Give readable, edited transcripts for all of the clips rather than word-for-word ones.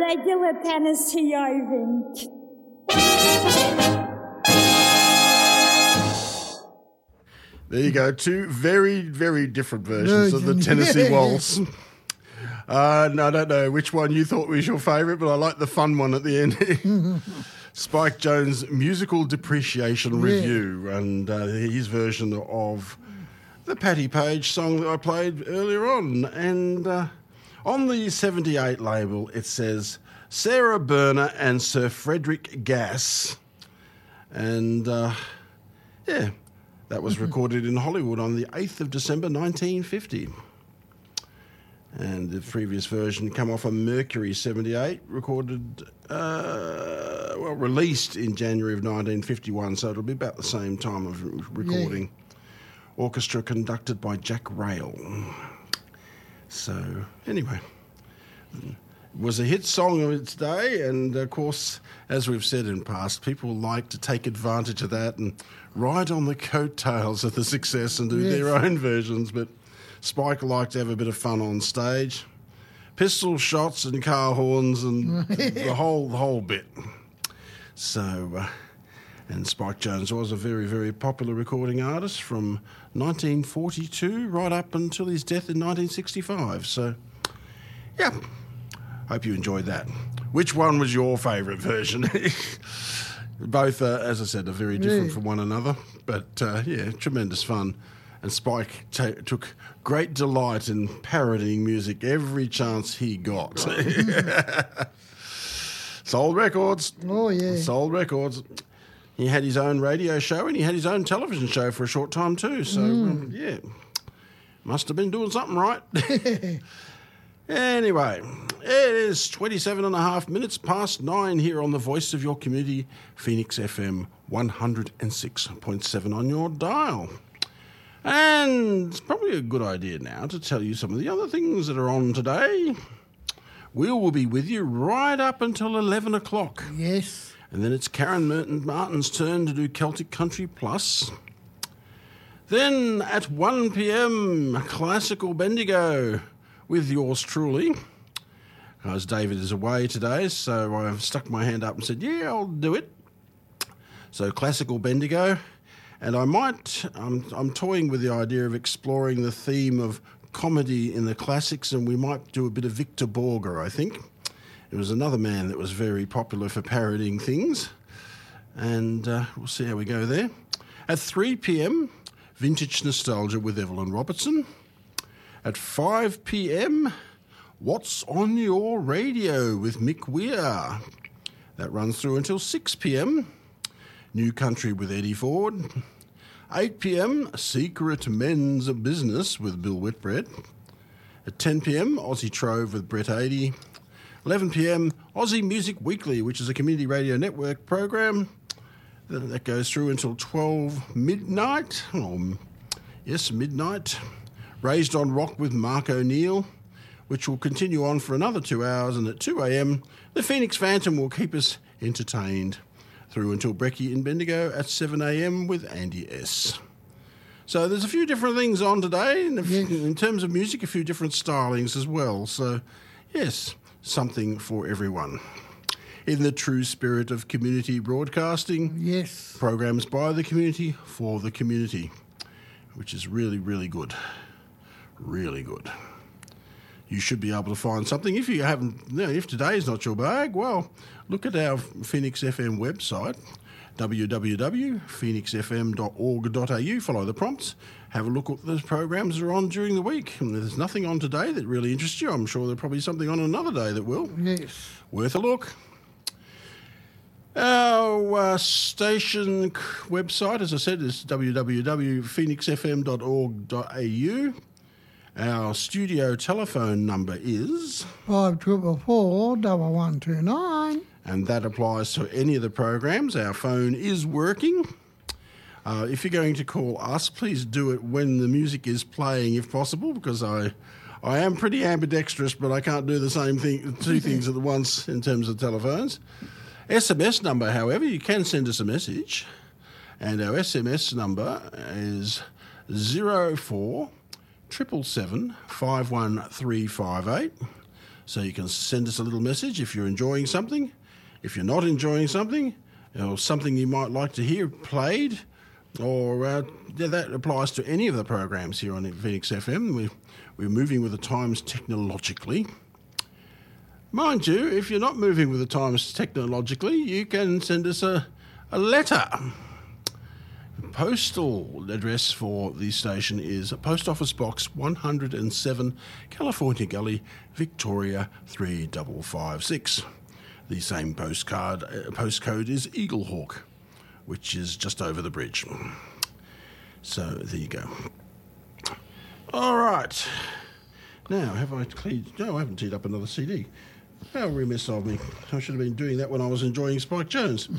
regular Tennessee Ovink. There you go, two very, very different versions of the Tennessee Waltz. No, I don't know which one you thought was your favourite, but I like the fun one at the end. Spike Jones' Musical Depreciation Review, and his version of the Patti Page song that I played earlier on. And on the 78 label, it says Sarah Berner and Sir Frederick Gass. And, that was recorded in Hollywood on the 8th of December 1950. And the previous version came off a Mercury 78, recorded, released in January of 1951, so it'll be about the same time of recording. Yeah. Orchestra conducted by Jack Rail. So, anyway, it was a hit song of its day, and of course, as we've said in past, people like to take advantage of that and ride on the coattails of the success and do their own versions, but Spike liked to have a bit of fun on stage. Pistol shots and car horns and the whole bit. So, and Spike Jones was a very, very popular recording artist from 1942 right up until his death in 1965. So, yeah, hope you enjoyed that. Which one was your favourite version? Both, as I said, are very different from one another, but tremendous fun. And Spike took great delight in parodying music every chance he got. Sold records. Oh, yeah. Sold records. He had his own radio show and he had his own television show for a short time too. So, must have been doing something right. Anyway, it is 27 and a half minutes past 9 here on the Voice of Your Community, Phoenix FM 106.7 on your dial. And it's probably a good idea now to tell you some of the other things that are on today. We will be with you right up until 11 o'clock. Yes. And then it's Karen Martin's turn to do Celtic Country Plus. Then at 1 p.m, Classical Bendigo with yours truly. As David is away today, so I've stuck my hand up and said, yeah, I'll do it. So Classical Bendigo. And I'm toying with the idea of exploring the theme of comedy in the classics, and we might do a bit of Victor Borger, I think. It was another man that was very popular for parodying things. And we'll see how we go there. At 3 p.m, Vintage Nostalgia with Evelyn Robertson. At 5 p.m, What's on Your Radio with Mick Weir. That runs through until 6 p.m. New Country with Eddie Ford. 8 p.m, Secret Men's Business with Bill Whitbread. At 10 p.m, Aussie Trove with Brett 80. 11 p.m, Aussie Music Weekly, which is a community radio network program that goes through until 12 midnight. Midnight. Raised on Rock with Mark O'Neill, which will continue on for another 2 hours. And at 2 a.m, the Phoenix Phantom will keep us entertained through until Brekkie in Bendigo at 7 a.m. with Andy S. So there's a few different things on today. In terms of music, a few different stylings as well. So, yes, something for everyone. In the true spirit of community broadcasting. Yes. Programs by the community for the community, which is really, really good. Really good. You should be able to find something. If you haven't, if today is not your bag, well, look at our Phoenix FM website, www.phoenixfm.org.au. Follow the prompts. Have a look at those programs that are on during the week. And there's nothing on today that really interests you. I'm sure there's probably something on another day that will. Yes. Worth a look. Our station website, as I said, is www.phoenixfm.org.au. Our studio telephone number is 54441129. And that applies to any of the programs. Our phone is working. If you're going to call us, please do it when the music is playing, if possible, because I am pretty ambidextrous, but I can't do the same thing, two things at once in terms of telephones. SMS number, however, you can send us a message, and our SMS number is 04 777 51358. So you can send us a little message if you're enjoying something, if you're not enjoying something, or something you might like to hear played, or that applies to any of the programs here on Phoenix FM. We're moving with the times technologically. Mind you, if you're not moving with the times technologically, you can send us a letter. Postal address for the station is Post Office Box 107, California Gully, Victoria 3556. The same postcode is Eaglehawk, which is just over the bridge. So there you go. All right. Now, have I cleared? No, I haven't teed up another CD. How remiss of me. I should have been doing that when I was enjoying Spike Jones.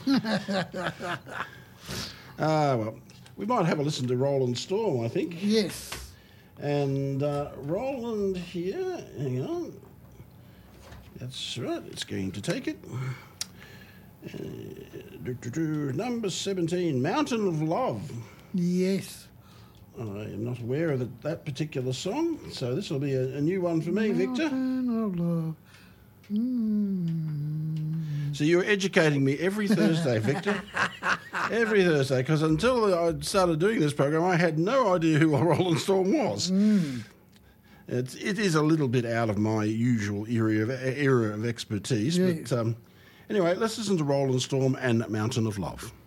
Well, we might have a listen to Roland Storm, I think. Yes. And Roland here, hang on. That's right, it's going to take it. Number 17, Mountain of Love. Yes. I am not aware of that particular song, so this will be a new one for me, Victor. Mountain of Love. So you're educating me every Thursday, Victor. Every Thursday, because until I started doing this program, I had no idea who Roland Storm was. It is a little bit out of my usual area of expertise, Yes. but anyway, let's listen to Roland Storm and Mountain of Love.